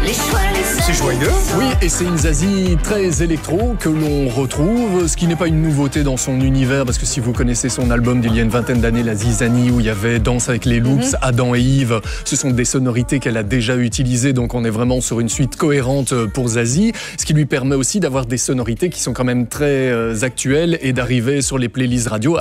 C'est joyeux. Oui, et c'est une Zazie très électro que l'on retrouve, ce qui n'est pas une nouveauté dans son univers, parce que si vous connaissez son album d'il y a une vingtaine d'années, La Zizanie, où il y avait Danse avec les Loops, Adam et Yves, ce sont des sonorités qu'elle a déjà utilisées, donc on est vraiment sur une suite cohérente pour Zazie, ce qui lui permet aussi d'avoir des sonorités qui sont quand même très actuelles et d'arriver sur les playlists radio